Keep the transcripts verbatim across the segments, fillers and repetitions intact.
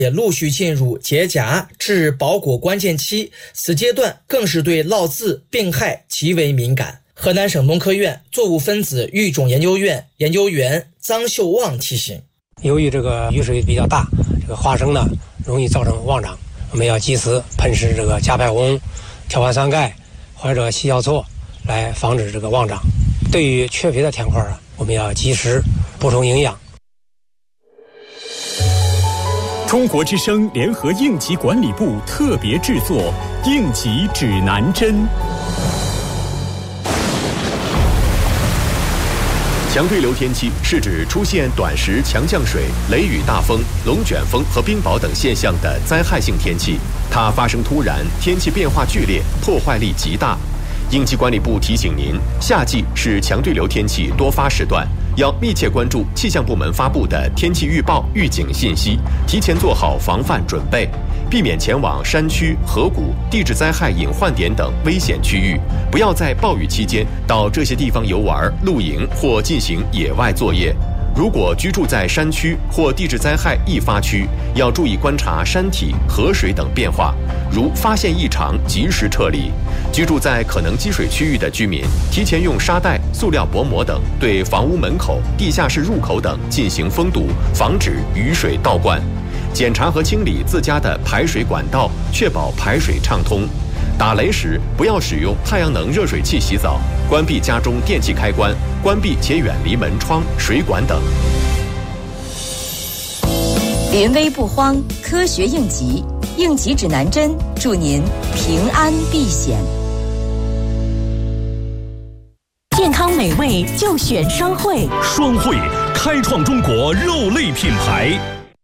也陆续进入结荚至包裹关键期，此阶段更是对涝渍病害极为敏感。河南省农科院作物分子育种研究院研究员臧秀旺提醒， 由于这个雨水比较大，这个花生呢容易造成旺长，我们要及时喷施这个加派红、条环酸钙或者硒药唑来防止这个旺长。对于缺肥的田块啊，我们要及时补充营养。 中国之声联合应急管理部特别制作应急指南针。 强对流天气是指出现短时强降水、雷雨大风、龙卷风和冰雹等现象的灾害性天气，它发生突然，天气变化剧烈，破坏力极大。应急管理部提醒您，夏季是强对流天气多发时段，要密切关注气象部门发布的天气预报、预警信息，提前做好防范准备，避免前往山区、河谷、地质灾害隐患点等危险区域，不要在暴雨期间到这些地方游玩、露营或进行野外作业。如果居住在山区或地质灾害易发区，要注意观察山体、河水等变化，如发现异常及时撤离。居住在可能积水区域的居民，提前用沙袋、塑料薄膜等对房屋门口、地下室入口等进行封堵，防止雨水倒灌。检查和清理自家的排水管道，确保排水畅通。打雷时不要使用太阳能热水器洗澡，关闭家中电器开关，关闭且远离门窗、水管等。 临危不慌，科学应急，应急指南针，祝您平安避险。 健康美味就选双汇， 双汇开创中国肉类品牌。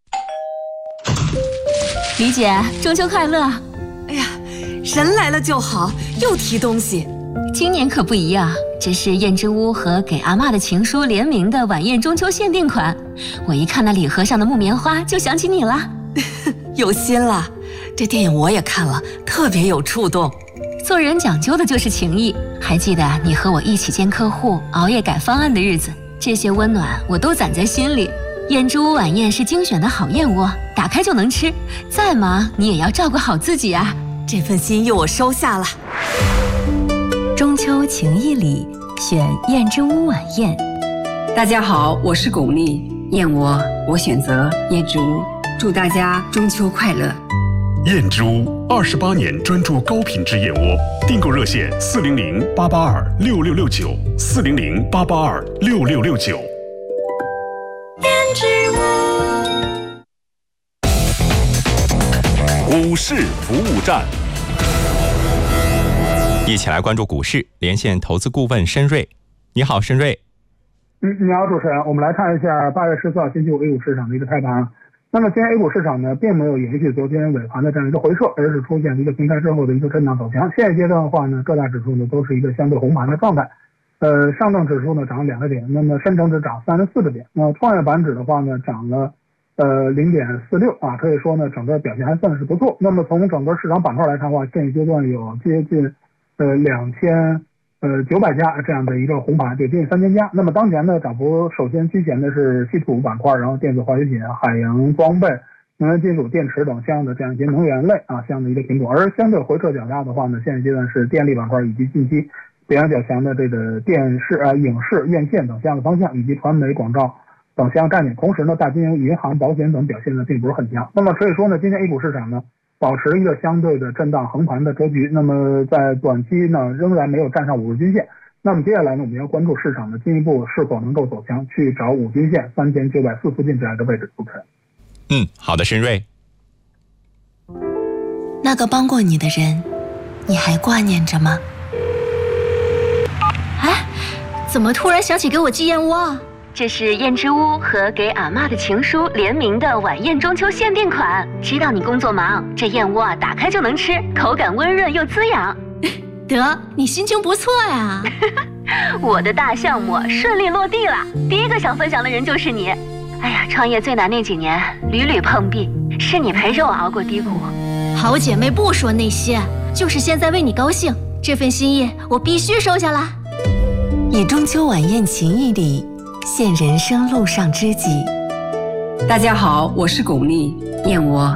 李姐，中秋快乐！ 哎呀，人来了就好，又提东西。 今年可不一样，这是燕之屋和给阿嬷的情书联名的晚宴中秋限定款。我一看那礼盒上的木棉花，就想起你了。 有心了，这电影我也看了，特别有触动。 做人讲究的就是情谊。还记得你和我一起见客户、熬夜改方案的日子，这些温暖我都攒在心里。燕之屋晚宴是精选的好燕窝，打开就能吃，再忙你也要照顾好自己啊。 这份心意我收下了。 中秋情谊里，选燕之屋晚宴。 大家好，我是巩俐，燕窝我选择燕之屋，祝大家中秋快乐。 燕之屋二十八年专注高品质燕窝，订购热线四零零八八二六六六九四零零八八二六六六九。 燕之屋股市服务站，一起来关注股市，连线投资顾问申瑞。你好，申瑞。 嗯，你好，主持人。我们来看一下八月十四号星期五 A 股市场的一个开盘。那么今天 A 股市场呢，并没有延续昨天尾盘的这样一个回撤，而是出现了一个平台之后的一个震荡走强。现阶段的话呢，各大指数呢都是一个相对红盘的状态。呃，上证指数呢涨了两个点，那么深成指涨三十四个点，那创业板指的话呢涨了呃零点四六啊，可以说呢整个表现还算是不错。那么从整个市场板块来看的话，现阶段有接近呃两千呃九百家这样的一个红盘，对，接近三千家。那么当前呢涨幅首先居前的是稀土板块，然后电子化学品、海洋装备、能源金属、电池等相应的这样一些能源类啊相应的一个品种。而相对回撤较大的话呢，现阶段是电力板块以及近期表现较强的这个电视啊、影视、院线等相应的方向，以及传媒、广告等相应概念。同时呢，大金融、银行、保险等表现呢并不是很强。那么可以说呢，今天 A 股市场呢保持一个相对的震荡横盘的格局。那么在短期呢仍然没有站上五日均线。那么接下来呢，我们要关注市场的进一步是否能够走强，去找五均线三千九百四附近这样一个位置。主持人。 嗯，好的，申瑞。 那个帮过你的人，你还挂念着吗？ 哎，怎么突然想起给我寄燕窝啊？这是燕之屋和给阿嬷的情书联名的晚宴中秋限定款。知道你工作忙，这燕窝啊打开就能吃，口感温润又滋养。 得，你心情不错呀。 我的大项目顺利落地了，第一个想分享的人就是你。哎呀，创业最难那几年屡屡碰壁，是你陪着我熬过低谷。 好姐妹不说那些，就是现在为你高兴，这份心意我必须收下来。 以中秋晚宴情谊里，现人生路上知己。 大家好，我是巩俐， 燕窝。